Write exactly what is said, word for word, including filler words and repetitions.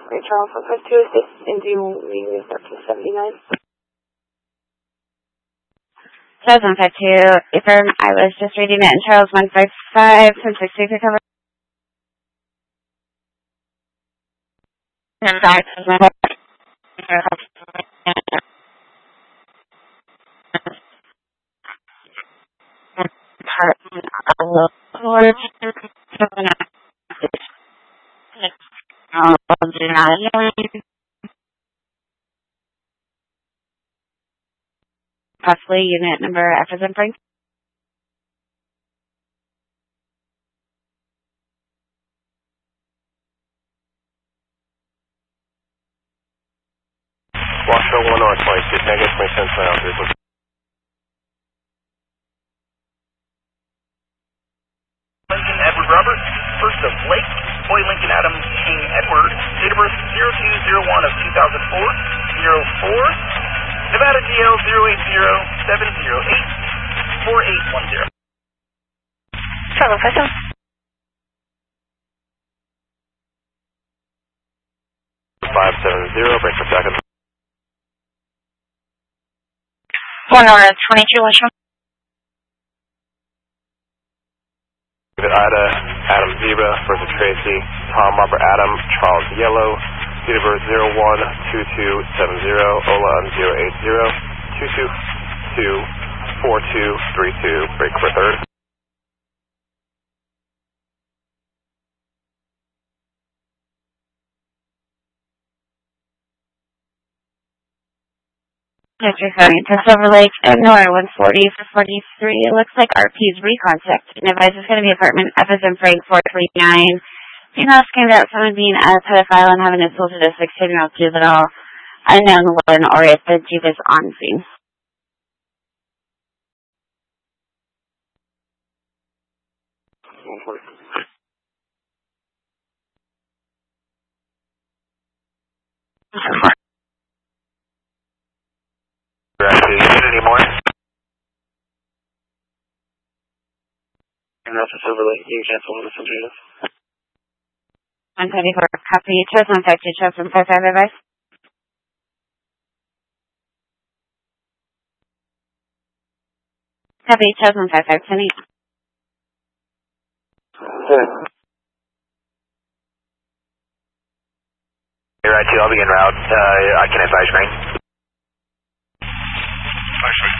Great Charles, one five two, assist, Indy, leaving start to seventy-nine. Charles one five two, affirm, I was just reading it in Charles one five five, ten six two, cover. Possibly unit number F as in Frank. Washoe one North twenty-two, negative twenty-seven miles. Lincoln Edward Robert, first of Lake, Boy Lincoln Adam King Edward, date of birth zero two zero one of two thousand four, zero four, Nevada D L zero eight zero seven zero eight four eight one zero. Travel Custom. five seven zero, break for second. one Nora twenty-two, Washoe. Ida, Adam Zebra, versus Tracy, Tom Robert Adam, Charles Yellow, date of birth zero one two two seven zero, Ola zero eight zero two two two four two three two, break for third. District County to Silver Lake, Nora one forty for forty-three. It looks like R P's recontact. And advice is going to be apartment F as in Frank four three nine. Female screamed out someone being a pedophile and having assaulted a sixteen-year-old juvenile. Unknown when or if the Jeep is on scene. Actually, you need any more? And that's a Silver Lake. You can cancel on the Centurions. one thirty-four, copy. Chose one five two, chose one five five, advice. Copy, chose one five five, ten eight. Hey, right, two, I'll be en route. Uh, I can advise, right? Actually,